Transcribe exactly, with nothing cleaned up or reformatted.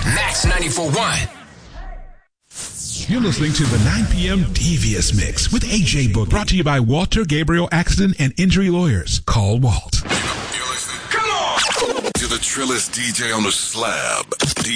Max ninety-four point one. You're listening to the nine p.m. Devious Mix with A J Book, brought to you by Walter Gabriel Accident and Injury Lawyers. Call Walt. You're listening. Come on! To the trillest D J on the slab, D